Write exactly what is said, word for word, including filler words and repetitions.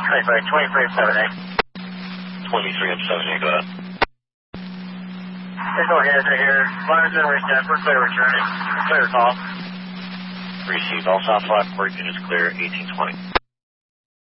twenty-five, twenty-three of seven eight. twenty-three of seven eight, go ahead. There's no hands right here. Monitor's in reset. We're clear returning. Clear call. Received. All South Flat Port units clear, eighteen twenty.